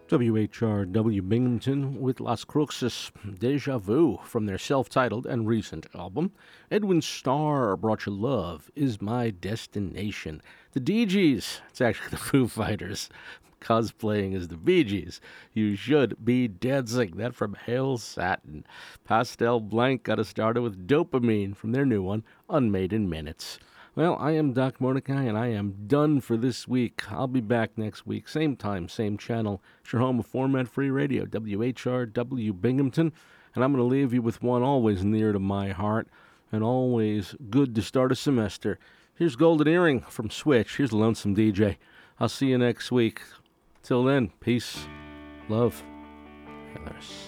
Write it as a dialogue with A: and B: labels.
A: WHRW Binghamton with Las Cruxes, Deja Vu from their self-titled and recent album. Edwin Starr brought you Love Is My Destination. The DGs, it's actually the Foo Fighters, cosplaying as the Bee Gees. You should be dancing. That from Hail Satin. Pastel Blank got us started with Dopamine from their new one, Unmade in Minutes. Well, I am Doc Mordecai, and I am done for this week. I'll be back next week, same time, same channel. It's your home of format-free radio, WHRW Binghamton, and I'm going to leave you with one always near to my heart and always good to start a semester. Here's Golden Earring from Switch. Here's Lonesome DJ. I'll see you next week. Till then, peace, love, and others.